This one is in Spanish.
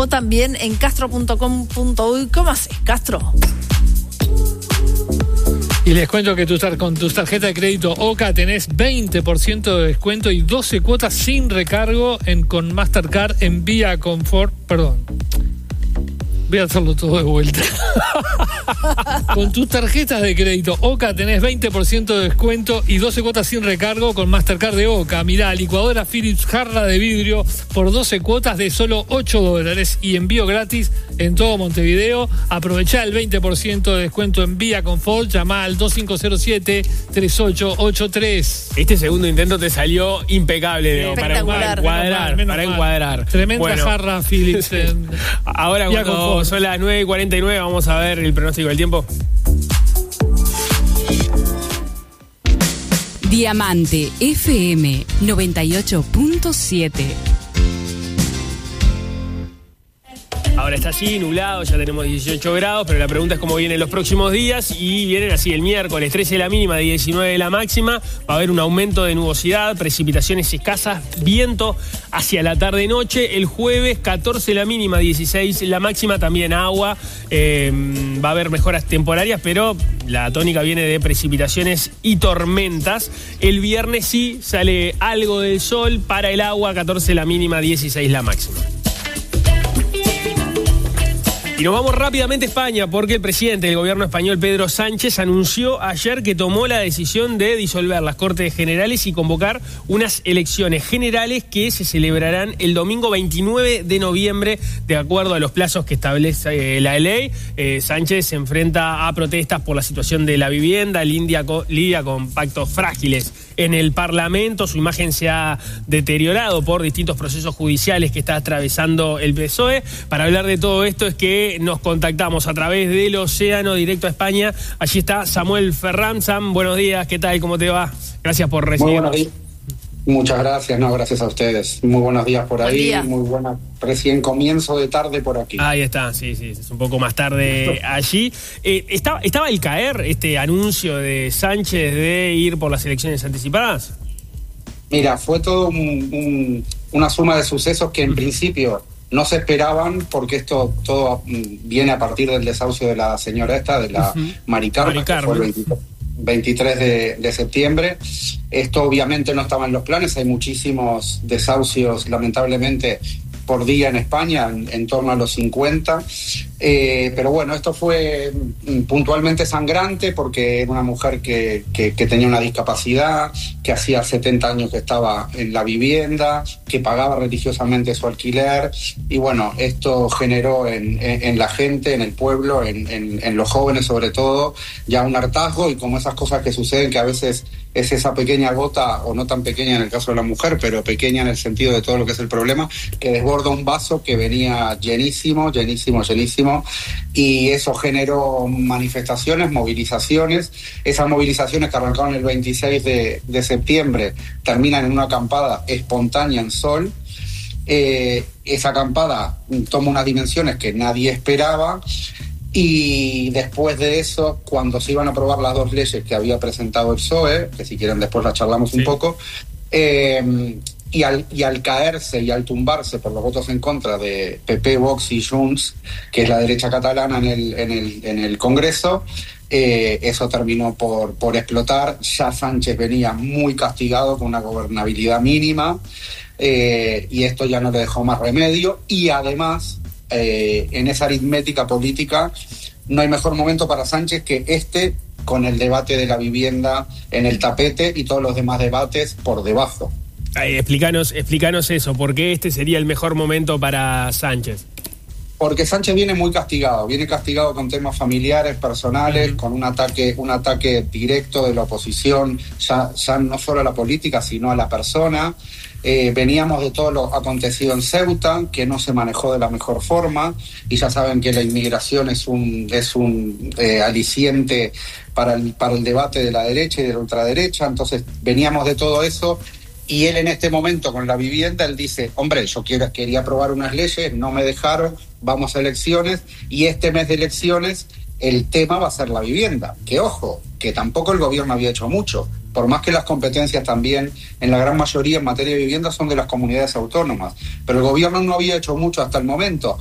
o también en castro.com.uy. ¿Cómo haces, Castro? Y les cuento que con tus tarjetas de crédito OCA tenés 20% de descuento y 12 cuotas sin recargo con Mastercard en Vía Confort. Perdón. Voy a hacerlo todo de vuelta. Con tus tarjetas de crédito OCA tenés 20% de descuento y 12 cuotas sin recargo con Mastercard de OCA. Mirá, licuadora Philips jarra de vidrio por 12 cuotas de solo $8 y envío gratis en todo Montevideo. Aprovechá el 20% de descuento en Vía Confort. Llamá al 2507-3883. Este segundo intento te salió impecable, para encuadrar. Tremenda jarra Philips. Ahora cuando son las 9:49 vamos a ver el pronóstico del tiempo. Diamante FM 98.7. Ahora está así, nublado, ya tenemos 18 grados, pero la pregunta es cómo vienen los próximos días, y vienen así: el miércoles 13 la mínima, 19 la máxima, va a haber un aumento de nubosidad, precipitaciones escasas, viento hacia la tarde-noche. El jueves 14 la mínima, 16 la máxima, también agua, va a haber mejoras temporarias, pero la tónica viene de precipitaciones y tormentas. El viernes sí sale algo del sol para el agua, 14 la mínima, 16 la máxima. Y nos vamos rápidamente a España, porque el presidente del gobierno español, Pedro Sánchez, anunció ayer que tomó la decisión de disolver las Cortes Generales y convocar unas elecciones generales que se celebrarán el domingo 29 de noviembre, de acuerdo a los plazos que establece la ley. Sánchez se enfrenta a protestas por la situación de la vivienda, lidia con pactos frágiles en el Parlamento. Su imagen se ha deteriorado por distintos procesos judiciales que está atravesando el PSOE. Para hablar de todo esto es que nos contactamos a través del océano directo a España. Allí está Samuel Ferrán. Sam, buenos días, ¿qué tal? ¿Cómo te va? Gracias por recibirnos. Muy buenos días. Muchas gracias, gracias a ustedes. Muy buenos días por ahí, muy buena, recién comienzo de tarde por aquí. Ahí está, sí, es un poco más tarde allí. ¿Estaba al caer este anuncio de Sánchez de ir por las elecciones anticipadas? Mira, fue todo una suma de sucesos que en principio no se esperaban, porque esto todo viene a partir del desahucio de la señora de la Mari Carmen, que fue el 23 de septiembre. Esto obviamente no estaba en los planes, hay muchísimos desahucios, lamentablemente, por día en España, en torno a los 50. Pero bueno, esto fue puntualmente sangrante, porque era una mujer que tenía una discapacidad, que hacía 70 años que estaba en la vivienda, que pagaba religiosamente su alquiler, y bueno, esto generó en la gente, en el pueblo, en los jóvenes sobre todo, ya un hartazgo, y como esas cosas que suceden, que a veces es esa pequeña gota, o no tan pequeña en el caso de la mujer, pero pequeña en el sentido de todo lo que es el problema, que desborda un vaso que venía llenísimo, y eso generó manifestaciones, movilizaciones. Esas movilizaciones, que arrancaron el 26 de septiembre, terminan en una acampada espontánea en Sol. Esa acampada toma unas dimensiones que nadie esperaba, y después de eso, cuando se iban a aprobar las dos leyes que había presentado el PSOE, que si quieren después las charlamos un poco, y al caerse y al tumbarse por los votos en contra de PP, Vox y Junts, que es la derecha catalana en el Congreso, eso terminó por explotar. Ya Sánchez venía muy castigado, con una gobernabilidad mínima, y esto ya no le dejó más remedio. Y además, en esa aritmética política, no hay mejor momento para Sánchez que con el debate de la vivienda en el tapete y todos los demás debates por debajo. Explícanos eso, ¿por qué este sería el mejor momento para Sánchez? Porque Sánchez viene muy castigado, con temas familiares, personales, con un ataque directo de la oposición, ya no solo a la política, sino a la persona. Veníamos de todo lo acontecido en Ceuta, que no se manejó de la mejor forma, y ya saben que la inmigración es un aliciente para el debate de la derecha y de la ultraderecha. Entonces veníamos de todo eso, y él en este momento con la vivienda, él dice: hombre, yo quería aprobar unas leyes, no me dejaron, vamos a elecciones, y este mes de elecciones el tema va a ser la vivienda, que ojo, que tampoco el gobierno había hecho mucho, por más que las competencias también, en la gran mayoría en materia de vivienda, son de las comunidades autónomas, pero el gobierno no había hecho mucho hasta el momento.